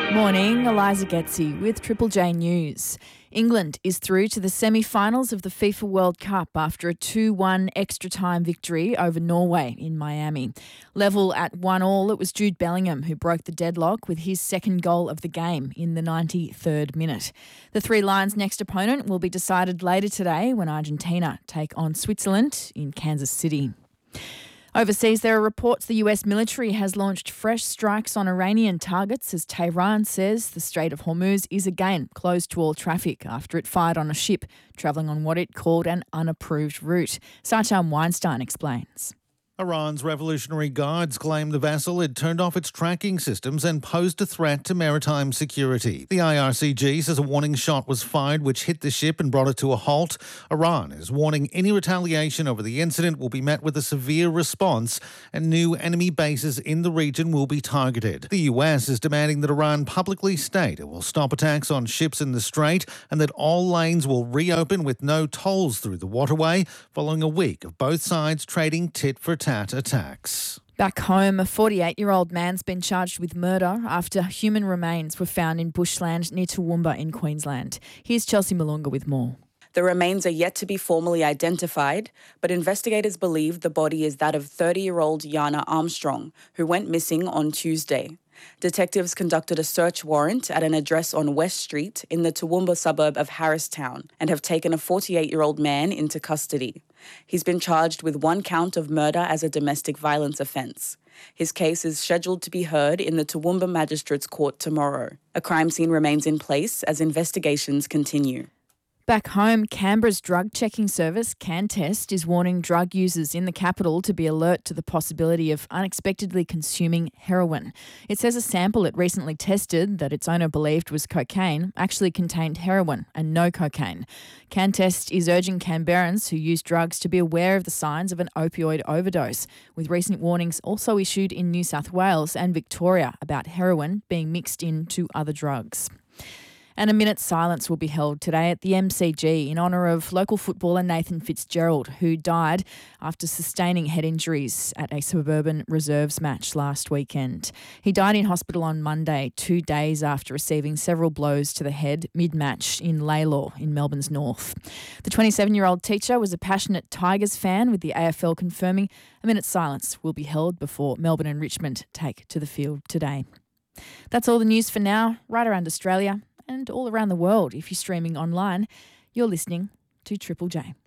Morning, Eliza Getzi with Triple J News. England is through to the semi-finals of the FIFA World Cup after a 2-1 extra-time victory over Norway in Miami. Level at 1-1, it was Jude Bellingham who broke the deadlock with his second goal of the game in the 93rd minute. The Three Lions' next opponent will be decided later today when Argentina take on Switzerland in Kansas City. Overseas, there are reports the US military has launched fresh strikes on Iranian targets as Tehran says the Strait of Hormuz is again closed to all traffic after it fired on a ship travelling on what it called an unapproved route. Sacham Weinstein explains. Iran's Revolutionary Guards claim the vessel had turned off its tracking systems and posed a threat to maritime security. The IRCG says a warning shot was fired which hit the ship and brought it to a halt. Iran is warning any retaliation over the incident will be met with a severe response and new enemy bases in the region will be targeted. The US is demanding that Iran publicly state it will stop attacks on ships in the strait and that all lanes will reopen with no tolls through the waterway following a week of both sides trading tit for tat attacks. Back home, a 48-year-old man's been charged with murder after human remains were found in bushland near Toowoomba in Queensland. Here's Chelsea Malunga with more. The remains are yet to be formally identified, but investigators believe the body is that of 30-year-old Yana Armstrong, who went missing on Tuesday. Detectives conducted a search warrant at an address on West Street in the Toowoomba suburb of Harristown and have taken a 48-year-old man into custody. He's been charged with one count of murder as a domestic violence offence. His case is scheduled to be heard in the Toowoomba Magistrates Court tomorrow. A crime scene remains in place as investigations continue. Back home, Canberra's drug checking service, CanTest, is warning drug users in the capital to be alert to the possibility of unexpectedly consuming heroin. It says a sample it recently tested that its owner believed was cocaine actually contained heroin and no cocaine. CanTest is urging Canberrans who use drugs to be aware of the signs of an opioid overdose, with recent warnings also issued in New South Wales and Victoria about heroin being mixed into other drugs. And a minute's silence will be held today at the MCG in honour of local footballer Nathan Fitzgerald, who died after sustaining head injuries at a suburban reserves match last weekend. He died in hospital on Monday, 2 days after receiving several blows to the head mid-match in Laylaw in Melbourne's north. The 27-year-old teacher was a passionate Tigers fan, with the AFL confirming a minute's silence will be held before Melbourne and Richmond take to the field today. That's all the news for now, right around Australia and all around the world. If you're streaming online, you're listening to Triple J.